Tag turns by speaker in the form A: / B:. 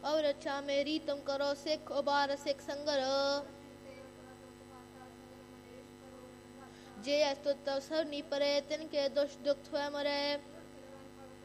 A: और रक्षा मेरी तुम करो सिख उबार सिख संगर जे अस्तुत सब नी परे तिनके दुष्ट दुख हुए मरे